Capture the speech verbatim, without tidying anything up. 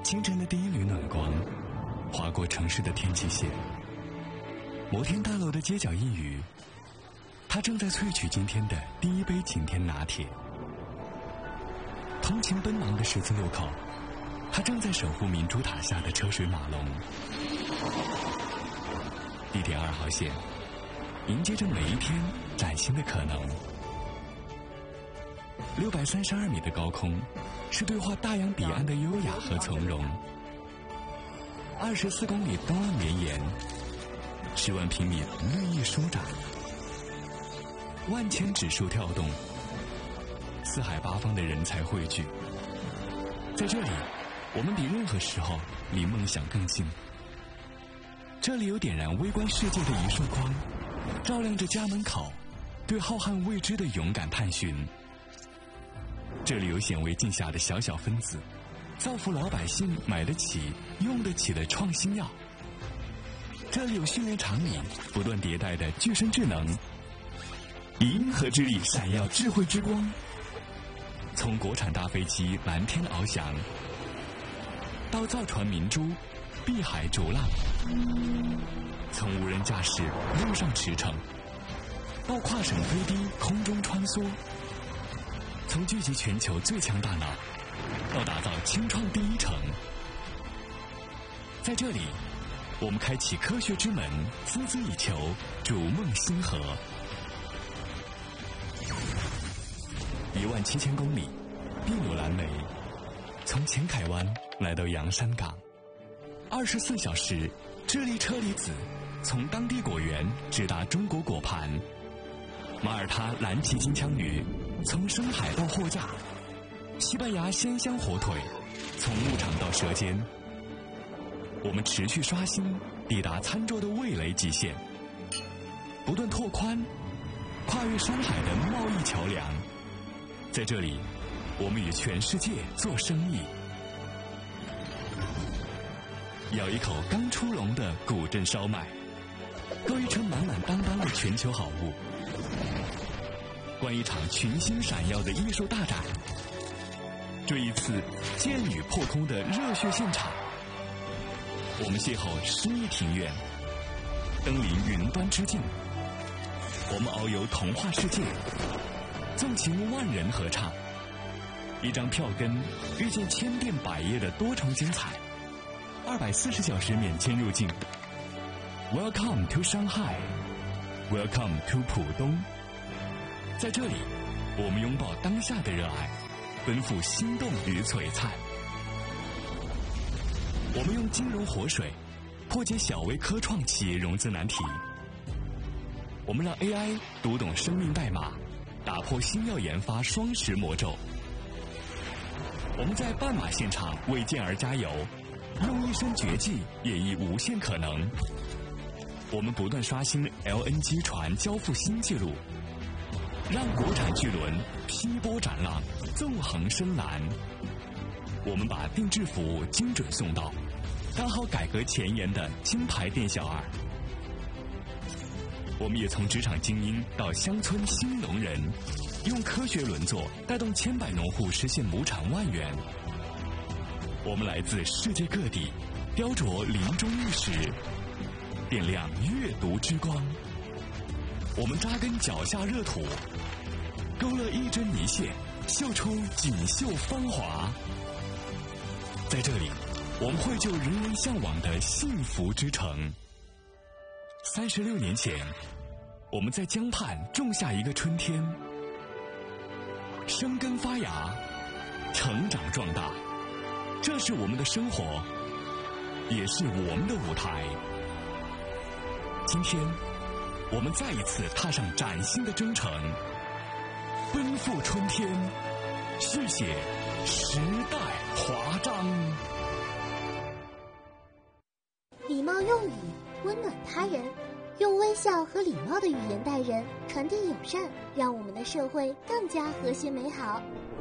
清晨的第一缕暖光划过城市的天际线，摩天大楼的街角一隅，它正在萃取今天的第一杯晴天拿铁。通勤奔忙的十字路口，它正在守护明珠塔下的车水马龙。地铁二号线迎接着每一天崭新的可能。六百三十二米的高空，是对话大洋彼岸的优雅和从容。二十四公里东岸绵延，十万平米绿意舒展，万千指数跳动，四海八方的人才汇聚。在这里，我们比任何时候离梦想更近。这里有点燃微观世界的一束光，照亮着家门口对浩瀚未知的勇敢探寻。这里有显微镜下的小小分子，造福老百姓买得起用得起的创新药。这里有训练场里不断迭代的具身智能，以银河之力闪耀智慧之光。从国产大飞机蓝天翱翔，到造船明珠碧海逐浪，从无人驾驶路上驰骋，到跨省飞低空中穿梭，从聚集全球最强大脑到打造清创第一城。在这里，我们开启科学之门，孜孜以求，逐梦星河。一万七千公里，筚路蓝莓，从前海湾来到洋山港，二十四小时智利车厘子从当地果园直达中国果盘，马耳他蓝鳍金枪鱼从深海到货架，西班牙鲜香火腿从牧场到舌尖。我们持续刷新，抵达餐桌的味蕾极限，不断拓宽跨越山海的贸易桥梁。在这里，我们与全世界做生意。咬一口刚出笼的古镇烧麦，购一车满满当当的全球好物，观一场群星闪耀的艺术大展，追一次剑雨破空的热血现场。我们邂逅诗意庭院，登临云端之境。我们遨游童话世界，纵情万人合唱。一张票根遇见千变百业的多重精彩，二百四十小时免签入境。Welcome to Shanghai, Welcome to 浦东。在这里，我们拥抱当下的热爱，奔赴心动与璀璨。我们用金融活水破解小微科创企业融资难题。我们让 A I 读懂生命代码，打破新药研发双十魔咒。我们在半马现场为健儿加油，用一身绝技演绎无限可能。我们不断刷新 L N G 船交付新纪录，让国产巨轮劈波斩浪，纵横深蓝。我们把定制服务精准送到，刚好改革前沿的金牌店小二。我们也从职场精英到乡村新农人，用科学轮作带动千百农户实现亩产万元。我们来自世界各地，雕琢林中玉石，点亮阅读之光。我们扎根脚下热土，勾勒一针一线，绣出锦绣芳华。在这里，我们绘就人人向往的幸福之城。三十六年前，我们在江畔种下一个春天，生根发芽，成长壮大。这是我们的生活，也是我们的舞台。今天，我们再一次踏上崭新的征程，奔赴春天，续写时代华章。 礼貌用语，温暖他人，用微笑和礼貌的语言待人，传递友善，让我们的社会更加和谐美好。